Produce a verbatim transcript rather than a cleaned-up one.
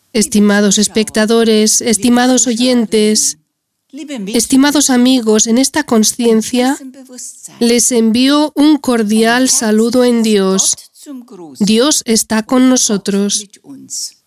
Estimados espectadores, estimados oyentes, estimados amigos, en esta conciencia les envío un cordial saludo en Dios. Dios está con nosotros.